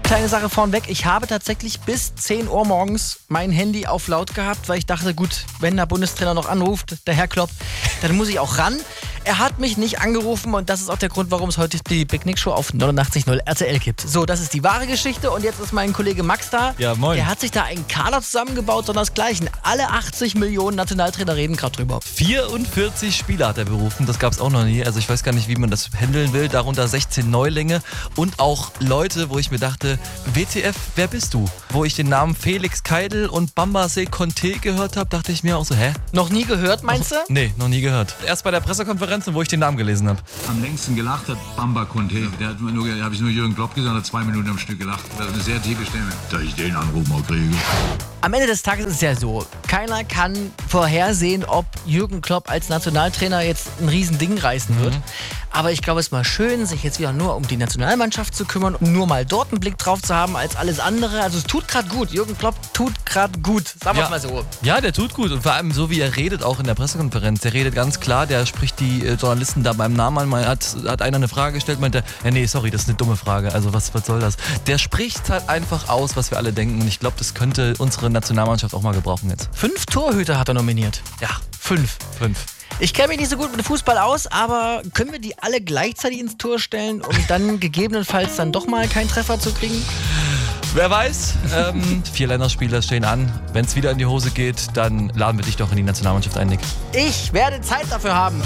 kleine Sache vornweg. Ich habe tatsächlich bis 10 Uhr morgens mein Handy auf laut gehabt, weil ich dachte, gut, wenn der Bundestrainer noch anruft, der Herr Klopp, dann muss ich auch ran. Er hat mich nicht angerufen und das ist auch der Grund, warum es heute die Big Nick Show auf 89.0 RTL gibt. So, das ist die wahre Geschichte und jetzt ist mein Kollege Max da. Ja, moin. Der hat sich da einen Kader zusammengebaut, sondersgleichen. Alle 80 Millionen Nationaltrainer reden gerade drüber. 44 Spieler hat er berufen, das gab es auch noch nie. Also ich weiß gar nicht, wie man das handeln will. Darunter 16 Neulinge und auch Leute, wo ich mir dachte, WTF, wer bist du? Wo ich den Namen Felix Keidel und Bambasé Conté gehört habe, dachte ich mir auch so, hä? Noch nie gehört, meinst du? Nee, noch nie gehört. Erst bei der Pressekonferenz, wo ich den Namen gelesen habe. Am längsten gelacht hat Bamba Conté. Der hat habe ich nur Jürgen Klopp gesagt, hat 2 Minuten am Stück gelacht. Das ist eine sehr tiefe Stimme. Dass ich den Anruf mal kriege. Am Ende des Tages ist es ja so, keiner kann vorhersehen, ob Jürgen Klopp als Nationaltrainer jetzt ein Riesending reißen wird. Aber ich glaube, es ist mal schön, sich jetzt wieder nur um die Nationalmannschaft zu kümmern, um nur mal dort einen Blick drauf zu haben als alles andere. Also es tut gerade gut. Jürgen Klopp tut gerade gut. Sagen wir es mal so. Ja, der tut gut. Und vor allem so, wie er redet, auch in der Pressekonferenz. Der redet ganz klar, der spricht die Journalisten da beim Namen an. Hat einer eine Frage gestellt, meinte, ja nee, sorry, das ist eine dumme Frage. Also was soll das? Der spricht halt einfach aus, was wir alle denken. Und ich glaube, das könnte unsere Nationalmannschaft auch mal gebrauchen jetzt. 5 Torhüter hat er nominiert. Ja, 5. Ich kenne mich nicht so gut mit dem Fußball aus, aber können wir die alle gleichzeitig ins Tor stellen, um dann gegebenenfalls dann doch mal keinen Treffer zu kriegen? Wer weiß. 4 Länderspiele stehen an. Wenn es wieder in die Hose geht, dann laden wir dich doch in die Nationalmannschaft ein, Nick. Ich werde Zeit dafür haben.